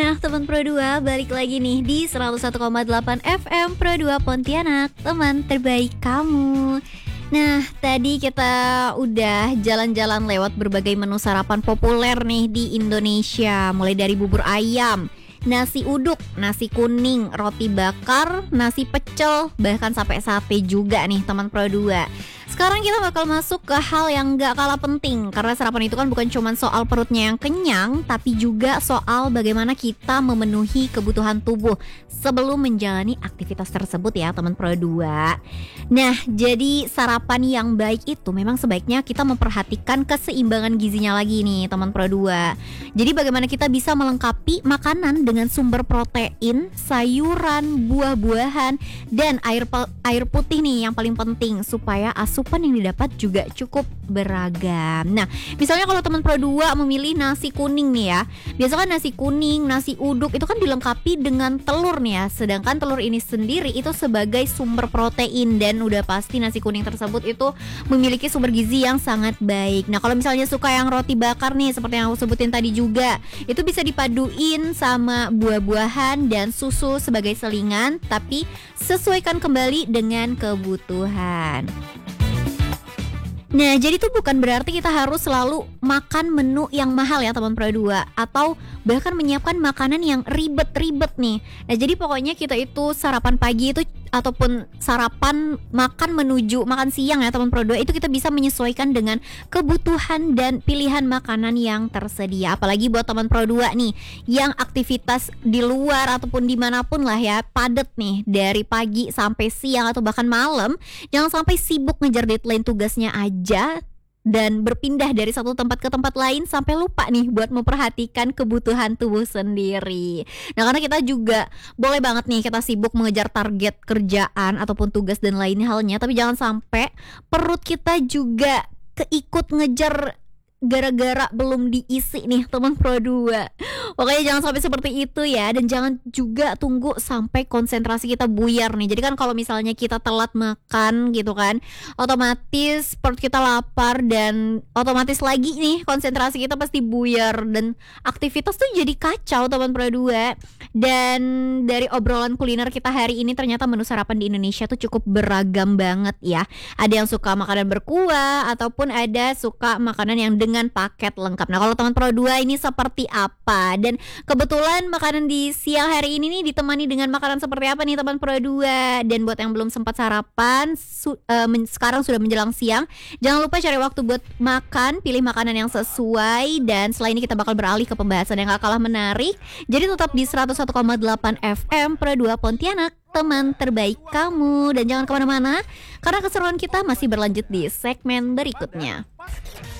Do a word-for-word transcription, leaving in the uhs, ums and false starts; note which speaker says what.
Speaker 1: Nah teman Pro dua, balik lagi nih di seratus satu koma delapan F M Pro dua Pontianak, teman terbaik kamu. Nah tadi kita udah jalan-jalan lewat berbagai menu sarapan populer nih di Indonesia. Mulai dari bubur ayam, nasi uduk, nasi kuning, roti bakar, nasi pecel, bahkan sampai sate juga nih teman Pro dua. Sekarang kita bakal masuk ke hal yang gak kalah penting, karena sarapan itu kan bukan cuma soal perutnya yang kenyang, tapi juga soal bagaimana kita memenuhi kebutuhan tubuh sebelum menjalani aktivitas tersebut ya teman Pro dua. Nah jadi sarapan yang baik itu memang sebaiknya kita memperhatikan keseimbangan gizinya lagi nih teman Pro dua. Jadi bagaimana kita bisa melengkapi makanan dengan sumber protein, sayuran, buah-buahan, dan air, air putih nih yang paling penting supaya asupan yang didapat juga cukup beragam. Nah, misalnya kalau teman Pro dua memilih nasi kuning nih ya. Biasanya kan nasi kuning, nasi uduk itu kan dilengkapi dengan telur nih ya. Sedangkan telur ini sendiri itu sebagai sumber protein, dan udah pasti nasi kuning tersebut itu memiliki sumber gizi yang sangat baik. Nah, kalau misalnya suka yang roti bakar nih seperti yang aku sebutin tadi juga, itu bisa dipaduin sama buah-buahan dan susu sebagai selingan, tapi sesuaikan kembali dengan kebutuhan. Nah jadi itu bukan berarti kita harus selalu makan menu yang mahal ya teman Pro dua, atau bahkan menyiapkan makanan yang ribet-ribet nih. Nah jadi pokoknya kita itu sarapan pagi itu ataupun sarapan makan menuju makan siang ya teman Pro dua, itu kita bisa menyesuaikan dengan kebutuhan dan pilihan makanan yang tersedia. Apalagi buat teman Pro dua nih yang aktivitas di luar ataupun dimanapun lah ya, padat nih dari pagi sampai siang atau bahkan malam. Jangan sampai sibuk ngejar deadline tugasnya aja dan berpindah dari satu tempat ke tempat lain sampai lupa nih buat memperhatikan kebutuhan tubuh sendiri. Nah karena kita juga boleh banget nih kita sibuk mengejar target kerjaan ataupun tugas dan lain halnya, tapi jangan sampai perut kita juga keikut ngejar gara-gara belum diisi nih teman Pro dua. Pokoknya jangan sampai seperti itu ya. Dan jangan juga tunggu sampai konsentrasi kita buyar nih. Jadi kan kalau misalnya kita telat makan gitu kan, otomatis perut kita lapar, dan otomatis lagi nih konsentrasi kita pasti buyar, dan aktivitas tuh jadi kacau teman Pro dua. Dan dari obrolan kuliner kita hari ini, ternyata menu sarapan di Indonesia tuh cukup beragam banget ya. Ada yang suka makanan berkuah, ataupun ada suka makanan yang dengan dengan paket lengkap. Nah kalau teman Pro dua ini seperti apa? Dan kebetulan makanan di siang hari ini nih ditemani dengan makanan seperti apa nih teman Pro dua? Dan buat yang belum sempat sarapan, su- uh, men- sekarang sudah menjelang siang, jangan lupa cari waktu buat makan, pilih makanan yang sesuai. Dan setelah ini kita bakal beralih ke pembahasan yang gak kalah menarik. Jadi tetap di seratus satu koma delapan F M Pro dua Pontianak, teman terbaik kamu. Dan jangan kemana-mana, karena keseruan kita masih berlanjut di segmen berikutnya.